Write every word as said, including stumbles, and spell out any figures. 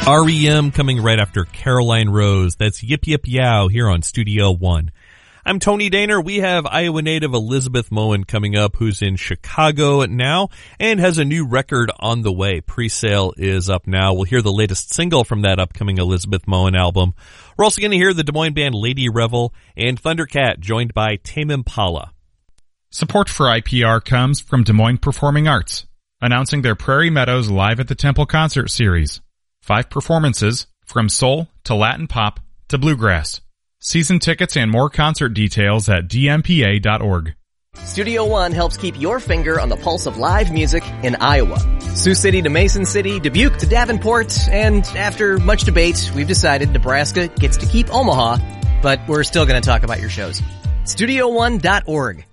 R E M coming right after Caroline Rose. That's Yip Yip Yow here on Studio One. I'm Tony Daner. We have Iowa native Elizabeth Moen coming up, who's in Chicago now and has a new record on the way. Pre-sale is up now. We'll hear the latest single from that upcoming Elizabeth Moen album. We're also going to hear the Des Moines band Lady Revel and Thundercat, joined by Tame Impala. Support for I P R comes from Des Moines Performing Arts, announcing their Prairie Meadows Live at the Temple concert series. Five performances, from soul to Latin pop to bluegrass. Season tickets and more concert details at d m p a dot org. Studio One helps keep your finger on the pulse of live music in Iowa. Sioux City to Mason City, Dubuque to Davenport, and after much debate, we've decided Nebraska gets to keep Omaha, but we're still going to talk about your shows. studio one dot org.